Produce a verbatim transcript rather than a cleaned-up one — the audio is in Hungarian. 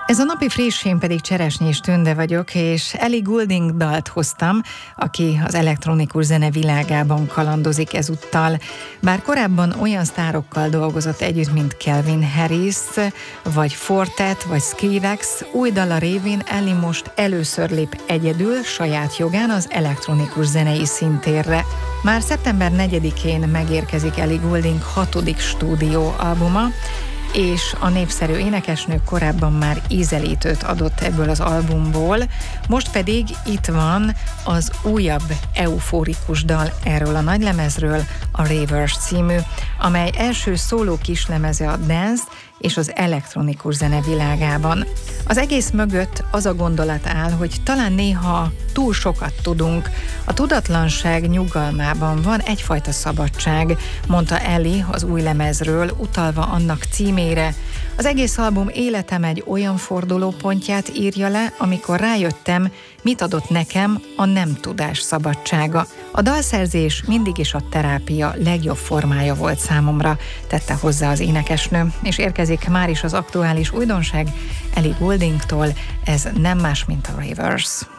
Ez a napi friss, én pedig Cseresnyés Tünde vagyok, és Ellie Goulding dalt hoztam, aki az elektronikus zene világában kalandozik ezúttal. Bár korábban olyan sztárokkal dolgozott együtt, mint Calvin Harris, vagy Fortet, vagy Skrillex, új dala révén Ellie most először lép egyedül, saját jogán az elektronikus zenei szintérre. Már szeptember negyedikén megérkezik Ellie Goulding hatodik stúdióalbuma, és a népszerű énekesnő korábban már ízelítőt adott ebből az albumból, most pedig itt van az újabb eufórikus dal erről a nagylemezről, a Rivers című, amely első szóló kislemeze a dance és az elektronikus zene világában. Az egész mögött az a gondolat áll, hogy talán néha túl sokat tudunk. A tudatlanság nyugalmában van egyfajta szabadság, mondta Ellie az új lemezről, utalva annak címére. Az egész album életem egy olyan fordulópontját írja le, amikor rájöttem, mit adott nekem a nem tudás szabadsága. A dalszerzés mindig is a terápia legjobb formája volt számomra, tette hozzá az énekesnő, és érkezik már is az aktuális újdonság Ellie Gouldingtól, ez nem más, mint a Rivers.